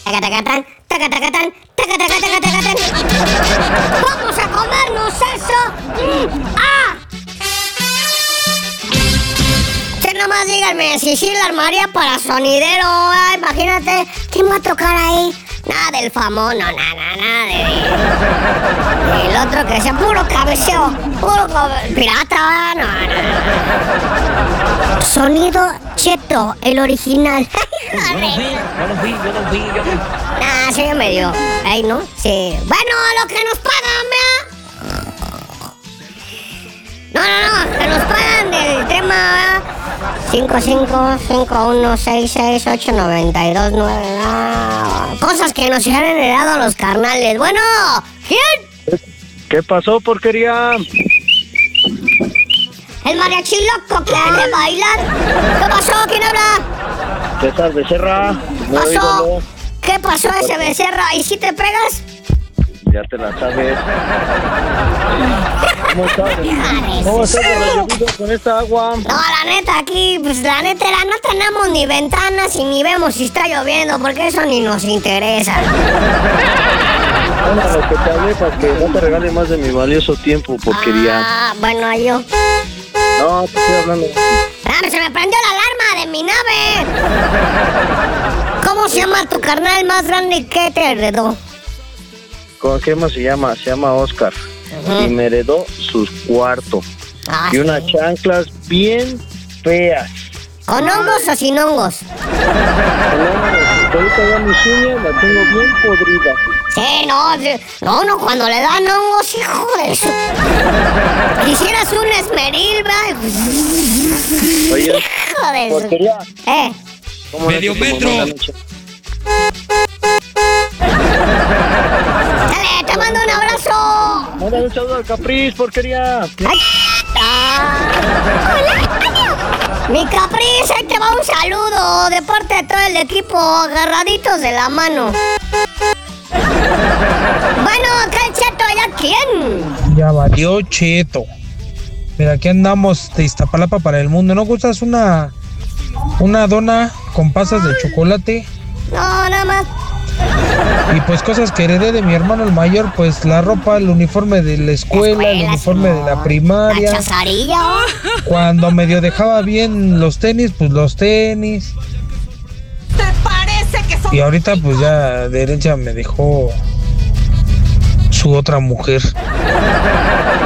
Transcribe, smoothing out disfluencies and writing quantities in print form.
Tacatacatán, tacatacatán, tacatacatacatacatán. ¡Vamos a comernos eso! ¡Ah! Que nomás díganme si sí la armaría para sonidero. Imagínate, ¿quién va a tocar ahí? Nada del famoso, nada de... El otro que sea puro cabeceo, pirata, no. Sonido cheto, el original. Yo no fui. Nah, sí me dio. Ahí, ¿no? Sí. Bueno, lo que nos pagan, ¿verdad? No, que nos pagan del tema, ¿verdad? 5551668929. Cosas que nos han heredado los carnales. Bueno, ¿quién? ¿Qué pasó, porquería? El mariachi loco que hace bailar. ¿Qué pasó? ¿Quién habla? César Becerra. ¿Qué pasó? ¿Qué pasó ese Becerra? ¿Y si te pegas? Ya te la sabes. ¿Cómo estás? ¿Cómo estás con esta agua? No, la neta, aquí, pues la neta, no tenemos ni ventanas y ni vemos si está lloviendo, porque eso ni nos interesa. Bueno, lo que te hablé para que no te regale más de mi valioso tiempo, porquería. Ah, bueno, yo. No, te estoy hablando. Ah, se me prendió la alarma de mi nave. ¿Cómo se llama tu carnal más grande que te heredó? ¿Cómo se llama? Se llama Oscar. Y me heredó sus cuartos. Ah, y unas chanclas bien feas. ¿Con hongos o sin hongos? Ahorita ya mis uñas las tengo bien podridas. Sí, no, cuando le dan hongos, hijo de eso. Quisieras un esmeril, ¿verdad? Oye, Hijo de eso. porquería. ¿Cómo Medio metro. Dale, te mando un abrazo. Mándale un saludo al Capriz, porquería. Ay. Hola, mi Capriz, ahí te va un saludo de parte de todo el equipo, agarraditos de la mano. Bueno, acá el Cheto, ¿ya quién? Ya valió Cheto. Mira, aquí andamos de Iztapalapa para el mundo. ¿No gustas una dona con pasas de chocolate? No, nada más. Y pues cosas que heredé de mi hermano el mayor, pues la ropa, el uniforme de la escuela, el uniforme de la primaria. La chazarilla. Cuando medio dejaba bien los tenis, pues los tenis. ¿Te parece que son... Y ahorita pues ya de herencia me dejó su otra mujer.